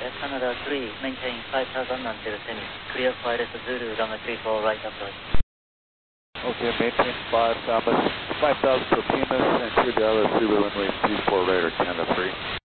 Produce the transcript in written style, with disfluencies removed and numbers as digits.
Canada 3, maintain 5000 until 10. Clear for LS Zulu, runway 34, right approach. Okay, maintain 5,000 to Pimas and clear to LS Zulu, runway 34, radar, Canada 3.